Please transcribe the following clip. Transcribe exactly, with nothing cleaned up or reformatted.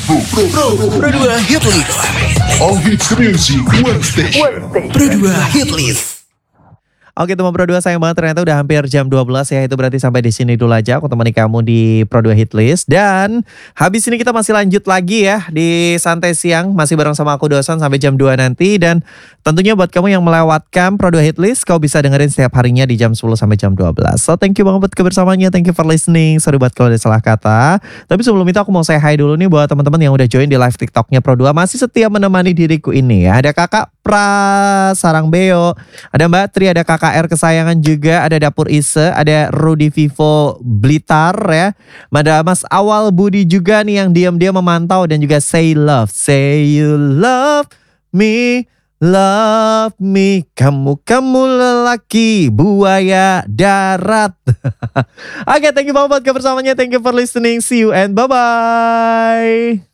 Pro, Pro, Pro dua Hit List. All Hits Music One Station. Pro dua Hit List. Oke teman Pro dua, sayang banget ternyata udah hampir jam dua belas ya. Itu berarti sampai di sini dulu aja aku temani kamu di Pro dua Hit List. Dan habis ini kita masih lanjut lagi ya di Santai Siang. Masih bareng sama aku Dosan sampai jam dua nanti. Dan tentunya buat kamu yang melewatkan Pro dua Hit List, kau bisa dengerin setiap harinya di jam sepuluh sampai jam dua belas. So thank you banget buat kebersamaannya. Thank you for listening. Sorry buat kalau ada salah kata. Tapi sebelum itu aku mau say hi dulu nih buat teman-teman yang udah join di live TikToknya Pro dua. Masih setia menemani diriku ini ya. Ada kakak Pra Sarangbeo, ada Mbak Tri, ada kakak R kesayangan juga, ada Dapur Ise, ada Rudy Vivo Blitar ya. Ada Mas Awal Budi juga nih yang diam-diam memantau dan juga Say Love. Say you love me, love me. Kamu, kamu lelaki buaya darat. Oke, okay, thank you banget buat kebersamaannya. Thank you for listening. See you and bye-bye.